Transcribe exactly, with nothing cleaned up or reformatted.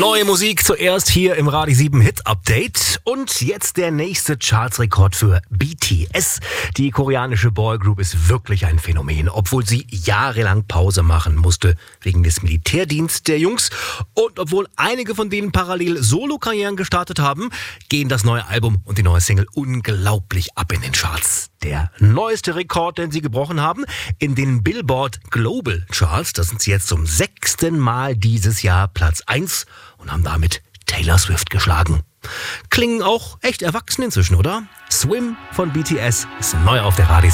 Neue Musik zuerst hier im Radio sieben Hit Update und jetzt der nächste Chartsrekord für B T S. Die koreanische Boygroup ist wirklich ein Phänomen, obwohl sie jahrelang Pause machen musste wegen des Militärdienstes der Jungs und obwohl einige von denen parallel Solo-Karrieren gestartet haben, gehen das neue Album und die neue Single unglaublich ab in den Charts. Der neueste Rekord, den sie gebrochen haben, in den Billboard Global Charts, das sind sie jetzt zum sechsten Mal dieses Jahr Platz eins und haben damit Taylor Swift geschlagen. Klingen auch echt erwachsen inzwischen, oder? Swim von B T S ist neu auf der Radio